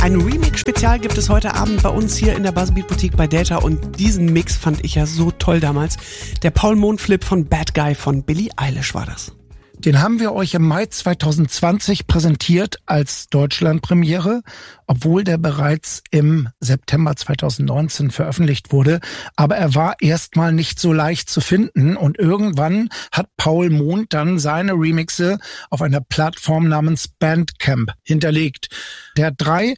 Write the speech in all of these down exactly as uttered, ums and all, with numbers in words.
Ein Remix-Spezial gibt es heute Abend bei uns hier in der Buzzbeat Boutique bei Data und diesen Mix fand ich ja so toll damals. Der Paul Mohn-Flip von Bad Guy von Billie Eilish war das. Den haben wir euch im Mai zwanzig zwanzig präsentiert als Deutschlandpremiere, obwohl der bereits im September zwanzig neunzehn veröffentlicht wurde. Aber er war erstmal nicht so leicht zu finden und irgendwann hat Paul Mohn dann seine Remixe auf einer Plattform namens Bandcamp hinterlegt. Der hat drei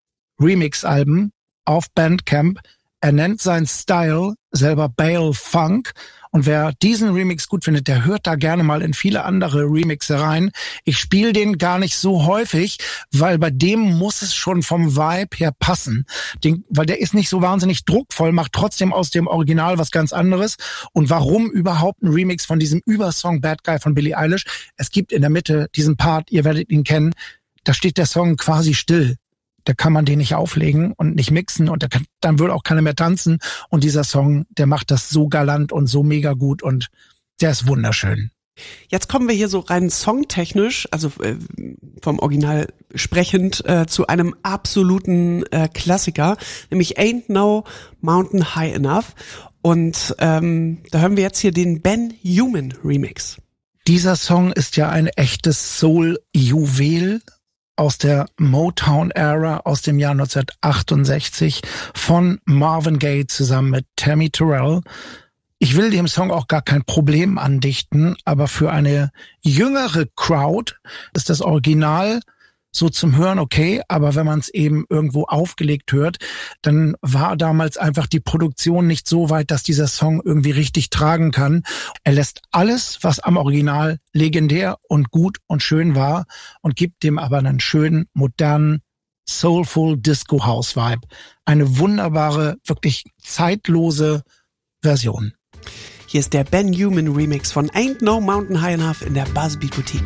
Remix-Alben auf Bandcamp. Er nennt seinen Style selber Bale Funk. Und wer diesen Remix gut findet, der hört da gerne mal in viele andere Remixe rein. Ich spiele den gar nicht so häufig, weil bei dem muss es schon vom Vibe her passen. Den, weil der ist nicht so wahnsinnig druckvoll, macht trotzdem aus dem Original was ganz anderes. Und warum überhaupt ein Remix von diesem Übersong Bad Guy von Billie Eilish? Es gibt in der Mitte diesen Part, ihr werdet ihn kennen, da steht der Song quasi still. Da kann man den nicht auflegen und nicht mixen und da kann, dann würde auch keiner mehr tanzen. Und dieser Song, der macht das so galant und so mega gut und der ist wunderschön. Jetzt kommen wir hier so rein songtechnisch, also äh, vom Original sprechend, äh, zu einem absoluten äh, Klassiker, nämlich Ain't No Mountain High Enough. Und ähm, da hören wir jetzt hier den Ben Human Remix. Dieser Song ist ja ein echtes Soul-Juwel aus der Motown-Ära aus dem Jahr neunzehnhundertachtundsechzig von Marvin Gaye zusammen mit Tammy Terrell. Ich will dem Song auch gar kein Problem andichten, aber für eine jüngere Crowd ist das Original so zum Hören okay, aber wenn man es eben irgendwo aufgelegt hört, dann war damals einfach die Produktion nicht so weit, dass dieser Song irgendwie richtig tragen kann. Er lässt alles, was am Original legendär und gut und schön war und gibt dem aber einen schönen, modernen, soulful Disco-House-Vibe. Eine wunderbare, wirklich zeitlose Version. Hier ist der Ben Human Remix von Ain't No Mountain High Enough in der Buzzbeat Boutique.